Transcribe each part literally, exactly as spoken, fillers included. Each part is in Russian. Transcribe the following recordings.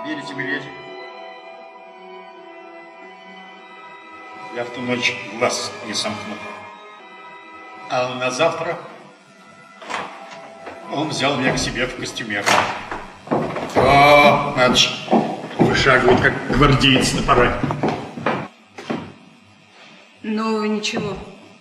Верите, миледи? Я в ту ночь глаз не сомкнул. А на завтра он взял меня к себе в костюме. О, надо же, вышагивает, как гвардеец на параде. Ну, ничего.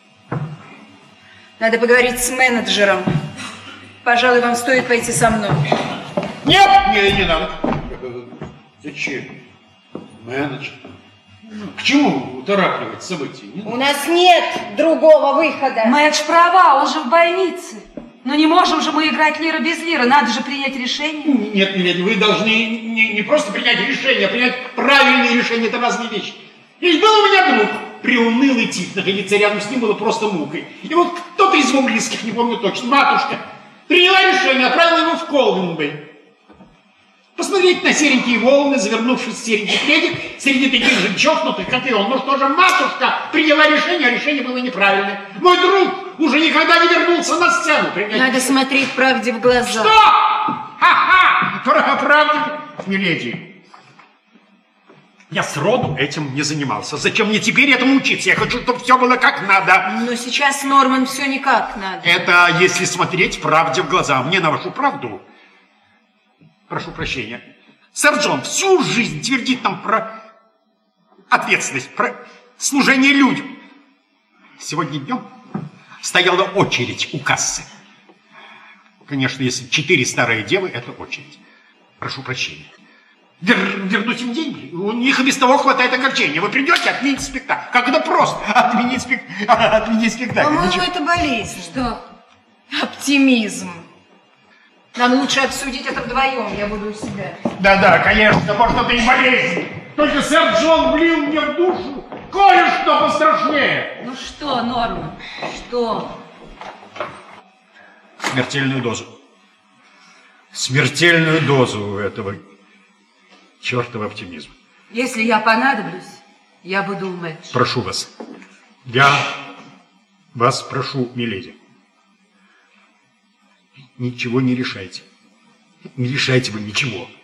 Надо поговорить с менеджером. Пожалуй, вам стоит пойти со мной. Нет, не, не надо. Зачем? Менеджер. К чему торопливать события? У нас нет другого выхода. Мэдж права, он же в больнице. Но не можем же мы играть лира без лира, надо же принять решение. Нет, миледи, вы должны не, не просто принять решение, а принять правильные решения, это разные вещи. Ведь был у меня друг, приунылый тип, находиться рядом с ним было просто мукой. И вот кто-то из его близких, не помню точно, матушка, приняла решение, отправила его в Колвинбей. Посмотреть на серенькие волны, завернувшись в серенький пледик, среди таких же чокнутых, как и он. Ну что же, матушка приняла решение, а решение было неправильное. Мой друг уже никогда не вернулся на сцену. Принять... Надо смотреть правде в глаза. Что? Ха-ха! Про правде, миледи. Я сроду этим не занимался. Зачем мне теперь этому учиться? Я хочу, чтобы все было как надо. Но сейчас, Норман, все никак надо. Это если смотреть правде в глаза. Мне на вашу правду... Прошу прощения. Сэр Джон всю жизнь твердит нам про ответственность, про служение людям. Сегодня днем стояла очередь у кассы. Конечно, если четыре старые девы, это очередь. Прошу прощения. Вер, вернуть им деньги. У них и без того хватает огорчения. Вы придете, отмените спектакль. Как это просто? Отменить, спек... отменить спектакль. По-моему, это болезнь. Что? Оптимизм. Нам лучше обсудить это вдвоем, я буду у себя. Да-да, конечно, может, это и болезнь. Только сэр Джон влил мне в душу кое-что пострашнее. Ну что, Норман, что? Смертельную дозу. Смертельную дозу этого чертова оптимизма. Если я понадоблюсь, я буду у Мэдж. Прошу вас. Я вас прошу, миледи. Ничего не решайте. Не решайте вы ничего.